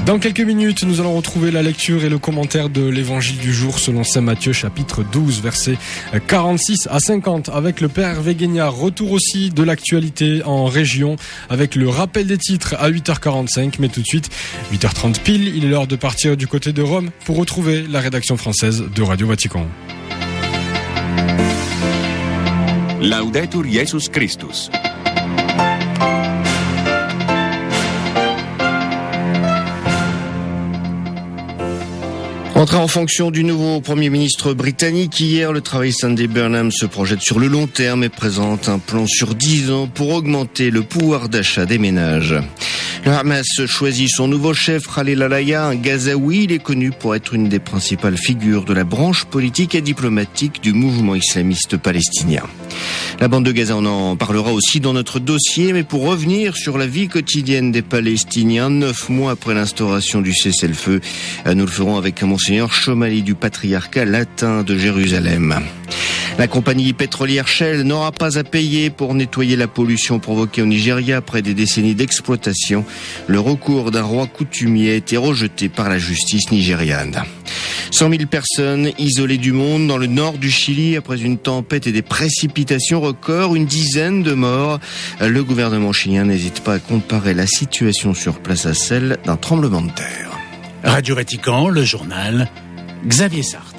Dans quelques minutes, nous allons retrouver la lecture et le commentaire de l'évangile du jour selon Saint Matthieu, chapitre 12, versets 46 à 50 avec le Père Véguénia. Retour aussi de l'actualité en région avec le rappel des titres à 8h45. Mais tout de suite, 8h30 pile, il est l'heure de partir du côté de Rome pour retrouver la rédaction française de Radio Vatican. Laudetur Jesus Christus. Entrée en fonction du nouveau Premier ministre britannique, hier, le travailliste Andy Burnham se projette sur le long terme et présente un plan sur 10 ans pour augmenter le pouvoir d'achat des ménages. Le Hamas choisit son nouveau chef, Khalil al-Aya, un Gazaoui. Il est connu pour être une des principales figures de la branche politique et diplomatique du mouvement islamiste palestinien. La bande de Gaza, on en parlera aussi dans notre dossier, mais pour revenir sur la vie quotidienne des Palestiniens, 9 mois après l'instauration du cessez-le-feu, nous le ferons avec Monseigneur Chomali du patriarcat latin de Jérusalem. La compagnie pétrolière Shell n'aura pas à payer pour nettoyer la pollution provoquée au Nigeria après des décennies d'exploitation. Le recours d'un roi coutumier a été rejeté par la justice nigériane. 100 000 personnes isolées du monde dans le nord du Chili après une tempête et des précipitations records, une dizaine de morts. Le gouvernement chilien n'hésite pas à comparer la situation sur place à celle d'un tremblement de terre. Radio Vatican, le journal, Xavier Sartre.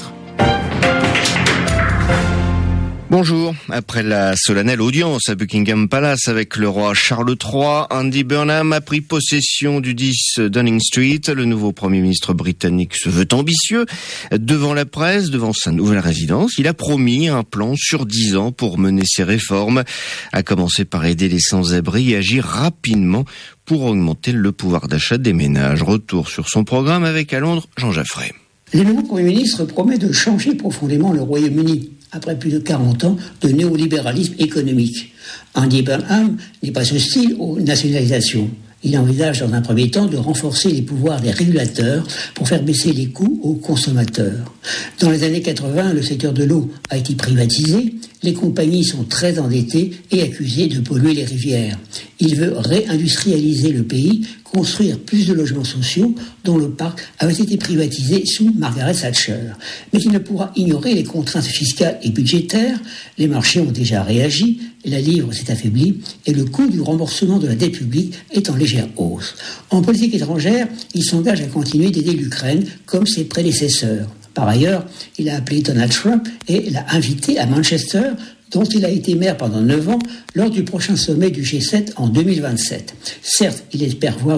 Bonjour. Après la solennelle audience à Buckingham Palace avec le roi Charles III, Andy Burnham a pris possession du 10 Downing Street. Le nouveau Premier ministre britannique se veut ambitieux. Devant la presse, devant sa nouvelle résidence, il a promis un plan sur 10 ans pour mener ses réformes, à commencer par aider les sans-abri et agir rapidement pour augmenter le pouvoir d'achat des ménages. Retour sur son programme avec à Londres, Jean Jaffray. Le nouveau Premier ministre promet de changer profondément le Royaume-Uni après plus de 40 ans de néolibéralisme économique. Andy Burnham n'est pas hostile aux nationalisations. Il envisage dans un premier temps de renforcer les pouvoirs des régulateurs pour faire baisser les coûts aux consommateurs. Dans les années 80, le secteur de l'eau a été privatisé. Les compagnies sont très endettées et accusées de polluer les rivières. Il veut réindustrialiser le pays, construire plus de logements sociaux dont le parc avait été privatisé sous Margaret Thatcher. Mais il ne pourra ignorer les contraintes fiscales et budgétaires. Les marchés ont déjà réagi, la livre s'est affaiblie et le coût du remboursement de la dette publique est en légère hausse. En politique étrangère, il s'engage à continuer d'aider l'Ukraine comme ses prédécesseurs. Par ailleurs, il a appelé Donald Trump et l'a invité à Manchester, dont il a été maire pendant 9 ans, lors du prochain sommet du G7 en 2027. Certes, il espère voir